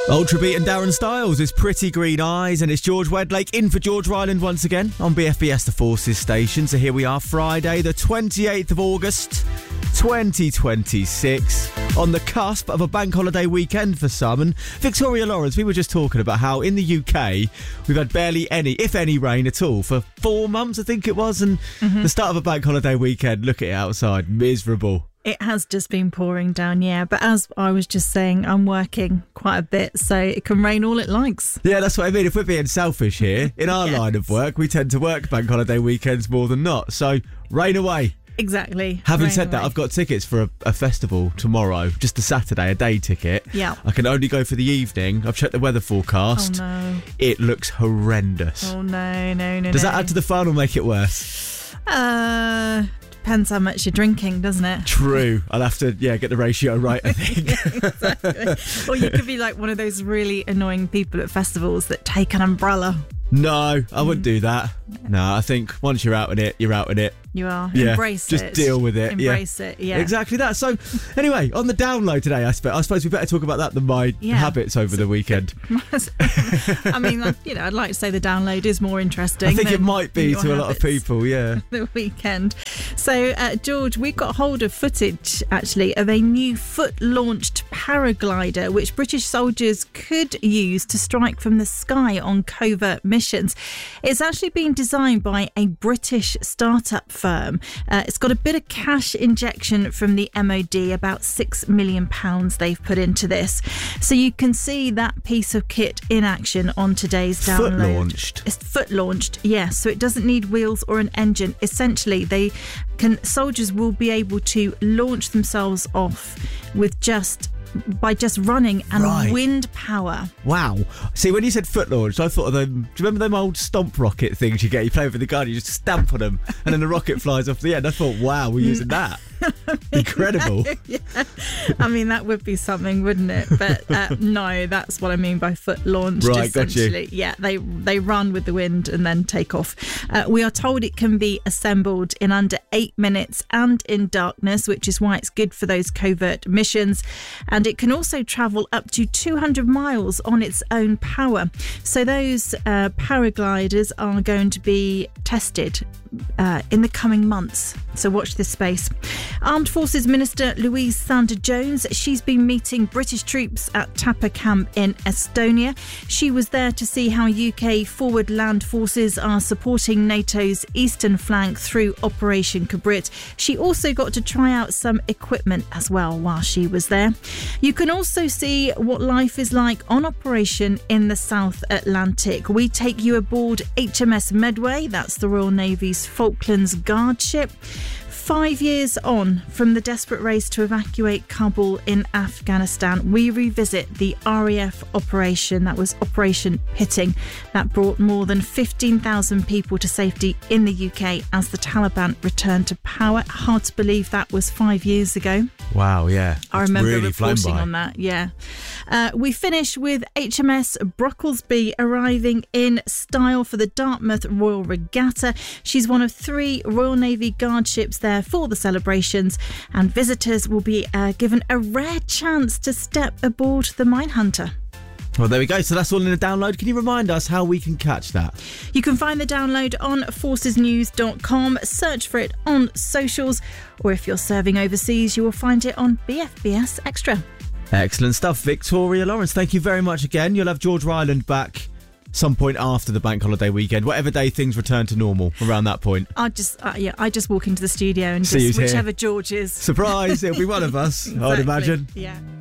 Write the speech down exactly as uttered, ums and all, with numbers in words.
Ultrabeat and Darren Styles is Pretty Green Eyes, and it's George Wedlake in for George Ryland once again on B F B S The Forces station. So here we are, Friday the twenty-eighth of August twenty twenty-six, on the cusp of a bank holiday weekend for some. And Victoria Lawrence, we were just talking about how in the U K we've had barely any, if any, rain at all for four months I think it was, and mm-hmm. the start of a bank holiday weekend, look at it outside, miserable. It has just been pouring down, yeah. But as I was just saying, I'm working quite a bit, so it can rain all it likes. Yeah, that's what I mean. If we're being selfish here, in our yes. line of work, we tend to work bank holiday weekends more than not. So, rain away. Exactly. Having rain said away. that, I've got tickets for a, a festival tomorrow, just a Saturday, a day ticket. Yeah. I can only go for the evening. I've checked the weather forecast. Oh, no. It looks horrendous. Oh, no, no, no, Does no. that add to the fun or make it worse? Uh... Depends how much you're drinking, doesn't it? True. I'll have to, yeah, get the ratio right, I think. Yeah, exactly. Or you could be like one of those really annoying people at festivals that take an umbrella. No, I wouldn't do that. No, I think once you're out in it, you're out in it. You are. Yeah, Embrace just it. Just deal with it. Embrace yeah. it, yeah. Exactly that. So, anyway, on the download today, I, spe- I suppose we better talk about that than my yeah. habits over so, the weekend. I mean, you know, I'd like to say the download is more interesting. I think than it might be to a lot of people, yeah. The weekend. So, uh, George, we got hold of footage, actually, of a new foot-launched paraglider, which British soldiers could use to strike from the sky on covert missions. It's actually been designed by a British startup firm. Uh, it's got a bit of cash injection from the M O D, about six million pounds they've put into this. So you can see that piece of kit in action on today's download. Foot launched? It's foot launched, yes. So it doesn't need wheels or an engine. Essentially, they can soldiers will be able to launch themselves off with just by just running and right. wind power. Wow. See, when you said foot launched, I thought of them. Do you remember them old stomp rocket things you get? You play with the gun, you just stamp on them, and then the rocket flies off the end. I thought, wow, we're using that. Incredible. Yeah. I mean, that would be something, wouldn't it? But uh, no, that's what I mean by foot launched. Right, got you. Yeah, they they run with the wind and then take off. Uh, we are told it can be assembled in under eight minutes and in darkness, which is why it's good for those covert missions. And it can also travel up to two hundred miles on its own power. So those uh, paragliders are going to be tested Uh, in the coming months. So watch this space. Armed Forces Minister Louise Sanders-Jones, she's been meeting British troops at Tapa Camp in Estonia. She was there to see how U K forward land forces are supporting NATO's eastern flank through Operation Cabrit. She also got to try out some equipment as well while she was there. You can also see what life is like on operation in the South Atlantic. We take you aboard H M S Medway, that's the Royal Navy's Falklands Guard ship. Five years on from the desperate race to evacuate Kabul in Afghanistan, we revisit the R A F operation. That was Operation Pitting. That brought more than fifteen thousand people to safety in the U K as the Taliban returned to power. Hard to believe that was five years ago. Wow, yeah. I remember really reporting on that, yeah. Uh, we finish with H M S Brocklesby arriving in style for the Dartmouth Royal Regatta. She's one of three Royal Navy Guard ships there for the celebrations, and visitors will be uh, given a rare chance to step aboard the Minehunter. Well, there we go. So that's all in the download. Can you remind us how we can catch that? You can find the download on forces news dot com. Search for it on socials, or if you're serving overseas, you will find it on B F B S Extra. Excellent stuff. Victoria Lawrence, thank you very much again. You'll have George Ryland back some point after the bank holiday weekend, whatever day things return to normal around that point. I just, uh, yeah, I just walk into the studio and See just who's whichever here. George is. Surprise! It'll be one of us, Exactly. I'd imagine. Yeah.